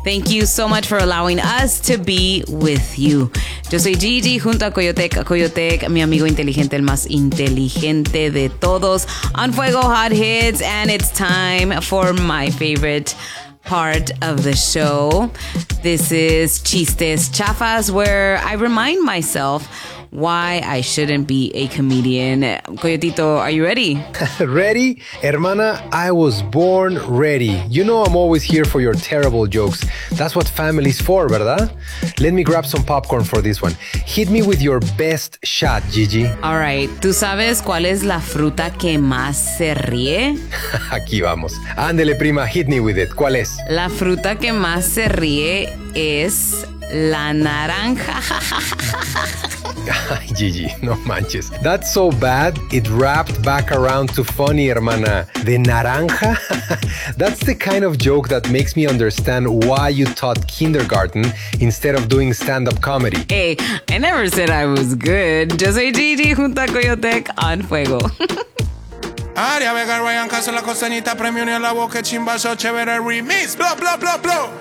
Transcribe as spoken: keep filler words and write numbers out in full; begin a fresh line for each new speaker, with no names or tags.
Thank you so much for allowing us to be with you. Yo soy Gigi junto a Coyotec, a Coyotec, mi amigo inteligente, el más inteligente de todos, on Fuego Hot Hits, and it's time for my favorite part of the show. This is Chistes Chafas, where I remind myself why I shouldn't be a comedian. Coyotito, are you ready?
Ready? Hermana, I was born ready. You know I'm always here for your terrible jokes. That's what family's for, ¿verdad? Let me grab some popcorn for this one. Hit me with your best shot, Gigi.
All right. ¿Tú sabes cuál es la fruta que más se ríe?
Aquí vamos. Ándele, prima, hit me with it. ¿Cuál es?
La fruta que más se ríe es la naranja.
Ay, Gigi, no manches. That's so bad, it wrapped back around to funny, hermana. De naranja? That's the kind of joke that makes me understand why you taught kindergarten instead of doing stand-up comedy.
Hey, I never said I was good. Yo soy Gigi junto a Coyotec on Fuego.
Aria Vega, Ryan Castro, la costanita, premio ni a la boca, chimbazo, chévere remix, bla, bla, bla, bla.